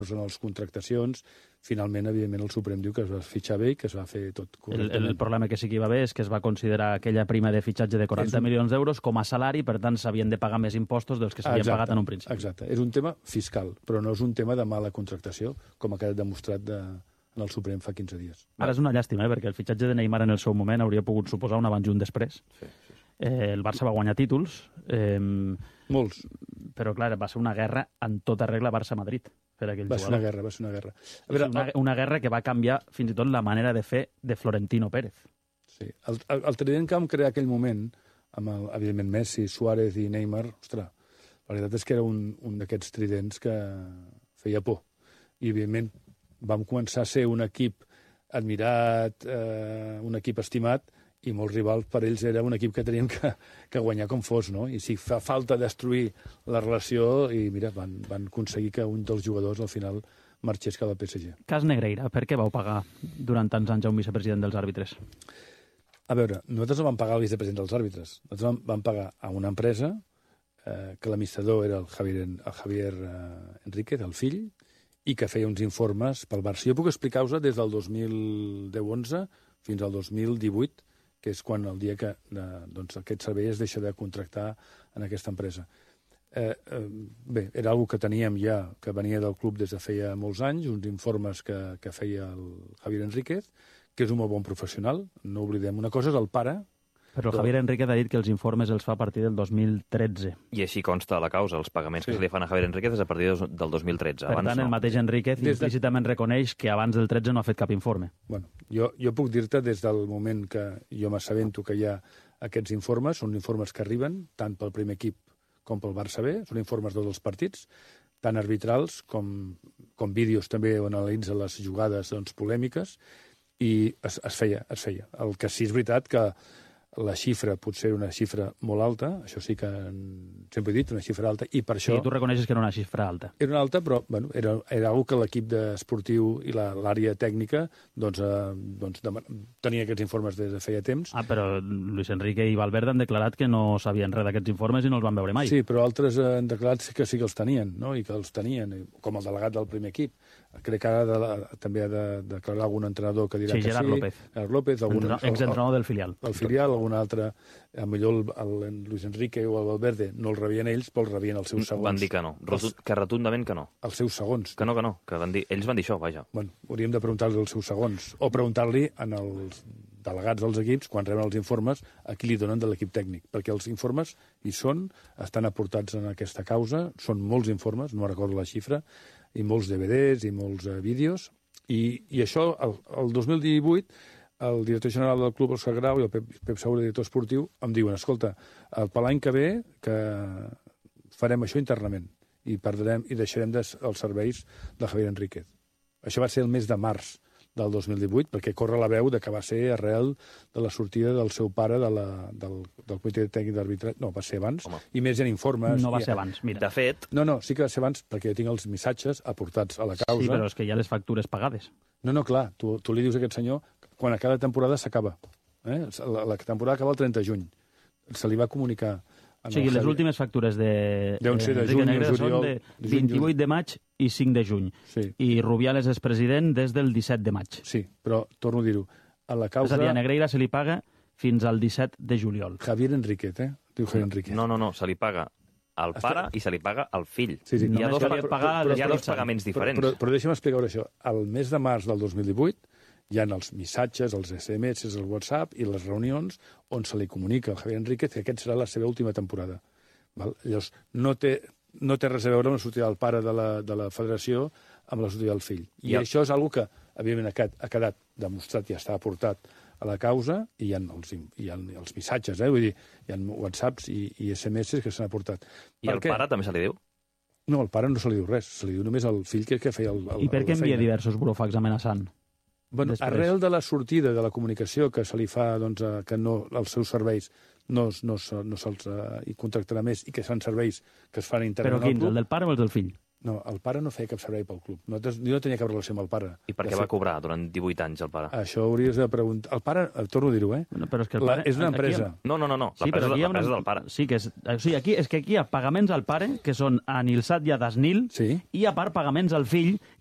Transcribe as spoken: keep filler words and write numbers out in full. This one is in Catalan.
en les contractacions, finalment, evidentment, el Suprem diu que es va fitxar bé i que es va fer tot correctament. El, el problema que sí que hi va haver és que es va considerar aquella prima de fitxatge de quaranta milions d'euros com a salari, per tant, s'havien de pagar més impostos dels que s'havien pagat en un principi. Exacte, és un tema fiscal, però no és un tema de mala contractació, com ha quedat demostrat de, en el Suprem fa quinze dies. Ara és una llàstima, eh, perquè el fitxatge de Neymar en el seu moment hauria pogut suposar un abans i un després. Sí, sí. Eh, el Barça va guanyar títols. Eh, Molts. Però, clar, va ser una guerra en tota regla Barça-Madrid. Per aquell va ser jugador. una guerra, va ser una guerra. A veure, una, una guerra que va canviar fins i tot la manera de fer de Florentino Pérez. Sí, el, el, el trident que vam crear aquell moment, amb, el, evidentment, Messi, Suárez i Neymar, ostres, la veritat és que era un, un d'aquests tridents que feia por. I, evidentment, vam començar a ser un equip admirat, eh, un equip estimat, i molts rivals per ells era un equip que teníem que, que guanyar com fos, no? I si fa falta destruir la relació, i mira, van, van aconseguir que un dels jugadors al final marxés cap al P S G. Cas Negreira, per què vau pagar durant tants anys a un vicepresident dels àrbitres? A veure, nosaltres no vam pagar el vicepresident dels àrbitres. Nosaltres vam, vam pagar a una empresa eh, que l'administrador era el Javier, el Javier eh, Enríquez, el fill, i que feia uns informes pel Barça. Jo puc explicar-vos des del dos mil deu onze fins al dos mil divuit, que és quan el dia que eh, doncs, aquest servei es deixa de contractar en aquesta empresa. Eh, eh, bé, era una que teníem ja, que venia del club des de feia molts anys, uns informes que, que feia el Javier Enríquez, que és un molt bon professional, no oblidem. Una cosa és el pare... Però el Javier Enríquez ha dit que els informes els fa a partir del dos mil tretze. I així consta la causa, els pagaments sí. que se li fan a Javier Enríquez és a partir del dos mil tretze. Per abans tant, no. el mateix Enríquez des implícitament de... reconeix que abans del tretze no ha fet cap informe. Bueno, jo, jo puc dir-te des del moment que jo m'assabento que hi ha aquests informes, són informes que arriben tant pel primer equip com pel Barça B, són informes de tots els partits, tant arbitrals com, com vídeos també on analitzen les jugades doncs, polèmiques, i es, es feia, es feia. El que sí és veritat que la xifra potser era una xifra molt alta, això sí que sempre he dit, una xifra alta, i per això... Sí, tu reconeixes que era una xifra alta. Era una alta, però bueno, era, era una que l'equip esportiu i l'àrea tècnica doncs, eh, doncs, tenia aquests informes des de feia temps. Ah, però Luis Enrique i Valverde han declarat que no sabien res d'aquests informes i no els van veure mai. Sí, però altres han declarat que sí que els tenien, no? I que els tenien, com el delegat del primer equip. Crec que ara de la, també ha de declarar algun entrenador que dirà sí, que Gerard sí. López. Gerard López. Algun, exentrenador del filial. El filial, algun altre, a millor el, el, el Luis Enrique o el Valverde no el rebien ells, però el rebien els seus segons. Van dir que no, Rotund, que rotundament que no. Els seus segons. Que no, que no, que van dir, ells van dir això, vaja. Bueno, hauríem de preguntar-li els seus segons, o preguntar-li en els delegats dels equips, quan reben els informes, a qui li donen de l'equip tècnic, perquè els informes hi són, estan aportats en aquesta causa, són molts informes, no recordo la xifra, i molts D V Ds i molts uh, vídeos, i, i això, el, el dos mil divuit, el director general del club, Òscar Grau, i el Pep, Pep Saura, director esportiu, em diuen, escolta, per l'any que ve que farem això internament i perdrem i deixarem des, els serveis de Javier Enríquez. Això va ser el mes de març del dos mil divuit, perquè corre la veu de que va ser arrel de la sortida del seu pare de la, del, del comitè tècnic d'arbitratge. No, va ser abans. Home. I més en informes. No va i, ser abans, mira. De fet... No, no, sí que va ser abans, perquè jo tinc els missatges aportats a la causa. Sí, però és que hi ha les factures pagades. No, no, clar, tu, tu li dius a aquest senyor quan a cada temporada s'acaba. Eh? La, la temporada acaba el trenta de juny. Se li va comunicar... O sigui, les últimes factures de, de, de juny, Negre juliol, són de vint-i-vuit de maig i cinc de juny. Sí. I Rubiales és president des del disset de maig. Sí, però torno a dir-ho. A la causa... És a dir, a Negreira se li paga fins al disset de juliol. Javier Enríquez, eh? Diu Javier Enríquez. No, no, no, se li paga al pare i se li paga al fill. Sí, sí. Hi ha dos, però, pagar però, hi ha dos pagaments diferents. Però, però, però deixa'm explicar això. El mes de març del dos mil divuit hi ha els missatges, els S M S, el WhatsApp i les reunions on se li comunica al Javier Enríquez que aquest serà la seva última temporada. Val? Llavors, no té, no té res a veure amb la sortida del pare de la, de la federació amb la sortida del fill. I yep. això és una que, evidentment, ha quedat, ha quedat demostrat i està aportat a la causa, i hi ha els, hi ha els missatges, eh? Vull dir, hi ha whatsapps i, i S M S que s'han aportat. I al pare també se li diu? No, al pare no se li diu res, se li diu només al fill que, que feia el, el, I per què envia diversos burofax amenaçant? Bueno, arrel de la sortida de la comunicació que se li fa, doncs, que no, els seus serveis no, no, no se'ls uh, contractarà més i que són serveis que es fan internament. Però quins, el del pare o el del fill? No, el pare no feia cap servei pel club. No, jo no tenia cap relació amb el pare. I per què va cobrar durant divuit anys el pare? Això hauries de preguntar. El pare, torno a dir-ho, eh? Bueno, però és que el pare... La, és una empresa. Aquí... No, no, no, no. Sí, l'empresa una... una... del pare. Sí, que és... O sigui, aquí, és que aquí hi ha pagaments al pare, que són a Nilsat i a Dasnil, sí. i a part pagaments al fill,